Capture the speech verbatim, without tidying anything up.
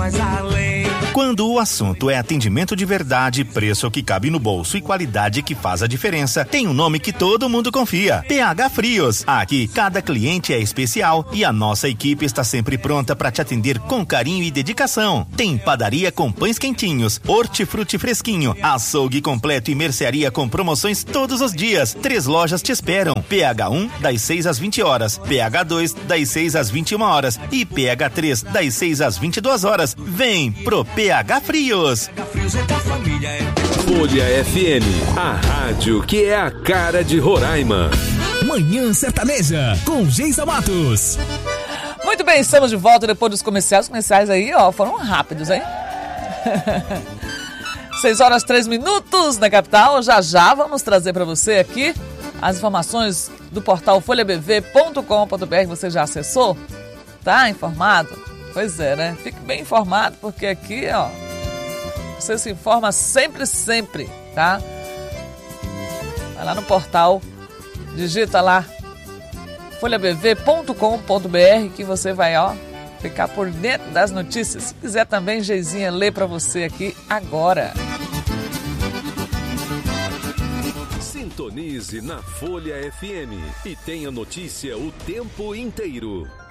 mais além. Quando o assunto é atendimento de verdade, preço que cabe no bolso e qualidade que faz a diferença, tem um nome que todo mundo confia: P H Frios. Aqui, cada cliente é especial e a nossa equipe está sempre pronta para te atender com carinho e dedicação. Tem padaria com pães quentinhos, hortifruti fresquinho, açougue completo e mercearia com promoções todos os dias. Três lojas te esperam: P H um, das seis às vinte horas, P H dois, das seis às vinte e uma horas e P H três, das seis às vinte e duas horas. Vem pro P H Frios. Folha F M, a rádio que é a cara de Roraima. Manhã Sertaneja, com Geisa Matos. Muito bem, estamos de volta depois dos comerciais. Os comerciais aí, ó, foram rápidos, hein? seis horas e três minutos na capital. Já já vamos trazer para você aqui as informações do portal folha b v ponto com ponto b r. Você já acessou? Tá informado? Pois é, né? Fique bem informado, porque aqui, ó, você se informa sempre, sempre, tá? Vai lá no portal, digita lá folha b v ponto com ponto b r que você vai, ó, ficar por dentro das notícias. Se quiser também, Geizinha lê pra você aqui agora. Sintonize na Folha F M e tenha notícia o tempo inteiro.